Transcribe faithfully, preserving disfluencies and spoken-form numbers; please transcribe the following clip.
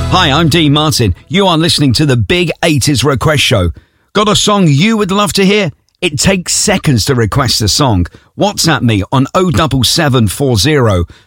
Hi, I'm Dean Martin. You are listening to the Big eighties Request Show. Got a song you would love to hear? It takes seconds to request a song. WhatsApp me on oh seven seven four oh